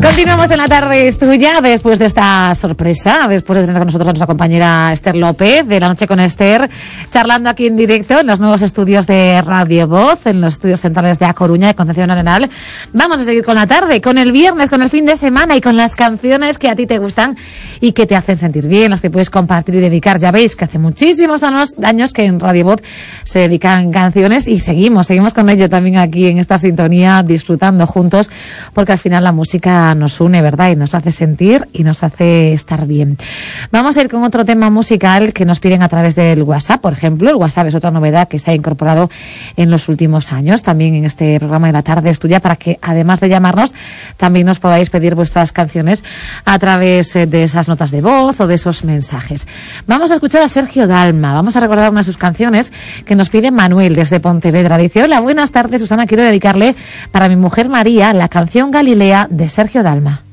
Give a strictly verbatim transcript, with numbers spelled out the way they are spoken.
Continuamos en la tarde es tuya después de esta sorpresa, después de tener con nosotros a nuestra compañera Esther López de La Noche con Esther, charlando aquí en directo en los nuevos estudios de Radio Voz, en los estudios centrales de A Coruña, de Concepción Arenal. Vamos a seguir con la tarde, con el viernes, con el fin de semana y con las canciones que a ti te gustan y que te hacen sentir bien, las que puedes compartir y dedicar. Ya veis que hace muchísimos años que en Radio Voz se dedican canciones y seguimos, seguimos con ello también aquí en esta sintonía, disfrutando juntos, porque al final la música nos une, ¿verdad? Y nos hace sentir y nos hace estar bien. Vamos a ir con otro tema musical que nos piden a través del WhatsApp, por ejemplo. El WhatsApp es otra novedad que se ha incorporado en los últimos años, también en este programa de La Tarde es Tuya, para que además de llamarnos, también nos podáis pedir vuestras canciones a través de esas notas de voz o de esos mensajes. Vamos a escuchar a Sergio Dalma, vamos a recordar una de sus canciones que nos pide Manuel desde Pontevedra. Dice: hola, buenas tardes, Susana, quiero dedicarle para mi mujer María la canción Galilea de Sergio Dalma.